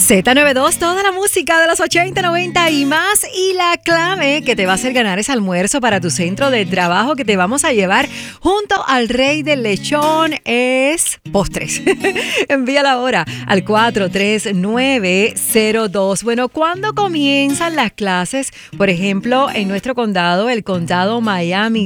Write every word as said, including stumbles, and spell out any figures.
Z noventa y dos, toda la música de los ochenta, noventa y más. Y la clave que te va a hacer ganar ese almuerzo para tu centro de trabajo que te vamos a llevar junto al Rey del Lechón es postres. Envíala ahora al cuatro tres nueve cero dos. Bueno, ¿cuándo comienzan las clases? Por ejemplo, en nuestro condado, el condado Miami